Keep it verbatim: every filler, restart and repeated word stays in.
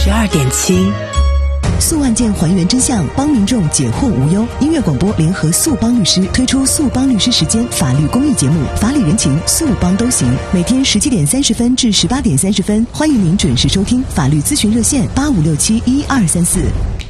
十二点七， 诉案件还原真相，帮民众解惑无忧。音乐广播联合速帮律师推出速帮律师时间法律公益节目，法理人情速帮都行。每天十七点三十分至十八点三十分，欢迎您准时收听。法律咨询热线八五六七一二三四。